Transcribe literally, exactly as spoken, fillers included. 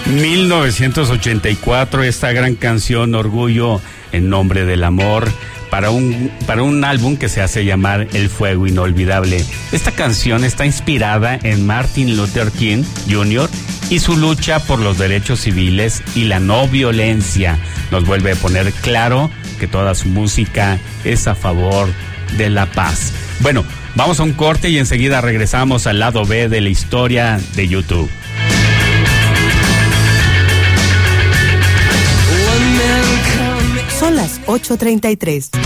mil novecientos ochenta y cuatro, esta gran canción Orgullo en nombre del amor, para un, para un álbum que se hace llamar El Fuego Inolvidable. Esta canción está inspirada en Martin Luther King junior y su lucha por los derechos civiles y la no violencia. Nos vuelve a poner claro que toda su música es a favor de la paz. Bueno, vamos a un corte y enseguida regresamos al lado B de la historia de YouTube. Son las ocho treinta y tres.